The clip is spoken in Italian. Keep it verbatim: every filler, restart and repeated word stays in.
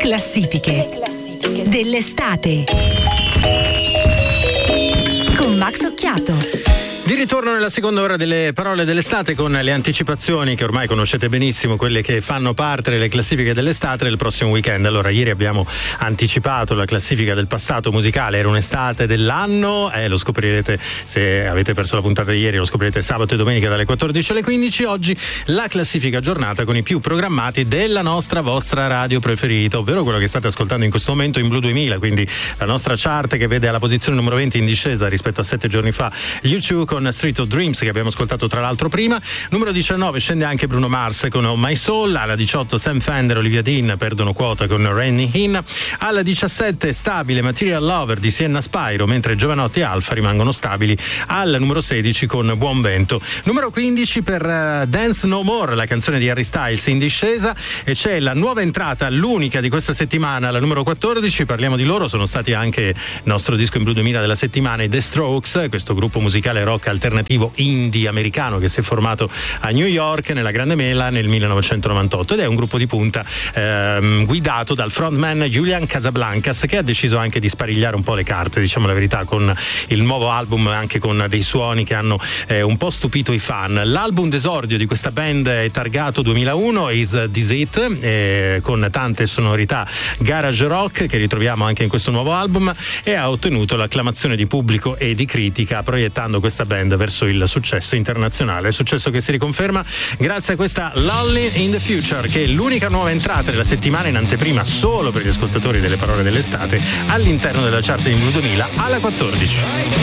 classifiche, le classifiche dell'estate con Max Occhiato. Di ritorno nella seconda ora delle parole dell'estate con le anticipazioni che ormai conoscete benissimo, quelle che fanno parte delle classifiche dell'estate del prossimo weekend. Allora, ieri abbiamo anticipato la classifica del passato musicale, era un'estate dell'anno, eh, lo scoprirete se avete perso la puntata di ieri, lo scoprirete sabato e domenica dalle quattordici alle quindici. Oggi la classifica giornata con i più programmati della nostra vostra radio preferita, ovvero quello che state ascoltando in questo momento in Blu duemila, quindi la nostra chart che vede alla posizione numero venti in discesa rispetto a sette giorni fa U due con Street of Dreams, che abbiamo ascoltato tra l'altro prima. Numero diciannove scende anche Bruno Mars con Oh My Soul. Alla diciotto Sam Fender, Olivia Dean perdono quota con Rainy In. Alla diciassette stabile Material Lover di Sienna Spyro, mentre Giovanotti e Alfa rimangono stabili al numero sedici con Buon Vento. Numero quindici per uh, Dance No More, la canzone di Harry Styles, in discesa, e c'è la nuova entrata, l'unica di questa settimana, la numero quattordici. Parliamo di loro, sono stati anche il nostro disco in Blu duemila della settimana, i The Strokes, questo gruppo musicale rock alternativo indie americano che si è formato a New York nella Grande Mela nel millenovecentonovantotto, ed è un gruppo di punta ehm, guidato dal frontman Julian Casablancas, che ha deciso anche di sparigliare un po' le carte, diciamo la verità, con il nuovo album, anche con dei suoni che hanno eh, un po' stupito i fan. L'album d'esordio di questa band è targato duemilauno, Is This It, eh, con tante sonorità garage rock che ritroviamo anche in questo nuovo album, e ha ottenuto l'acclamazione di pubblico e di critica, proiettando questa band verso il successo internazionale, successo che si riconferma grazie a questa Lonely in the Future, che è l'unica nuova entrata della settimana in anteprima solo per gli ascoltatori delle parole dell'estate all'interno della chart in Blu duemila alla quattordici.